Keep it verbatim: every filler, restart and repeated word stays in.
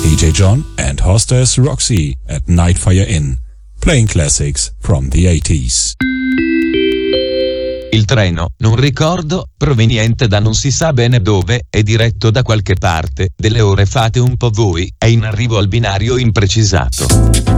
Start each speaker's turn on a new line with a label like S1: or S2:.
S1: D J John and hostess Roxy at Nightfire Inn, playing classics from the eighties.
S2: Il treno, non ricordo, proveniente da non si sa bene dove, è diretto da qualche parte, delle ore fate un po' voi, è in arrivo al binario imprecisato.